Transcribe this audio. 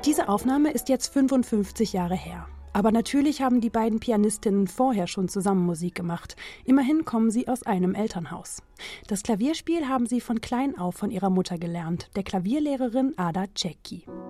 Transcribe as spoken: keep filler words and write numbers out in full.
Diese Aufnahme ist jetzt fünfundfünfzig Jahre her. Aber natürlich haben die beiden Pianistinnen vorher schon zusammen Musik gemacht. Immerhin kommen sie aus einem Elternhaus. Das Klavierspiel haben sie von klein auf von ihrer Mutter gelernt, der Klavierlehrerin Ada Cecchi.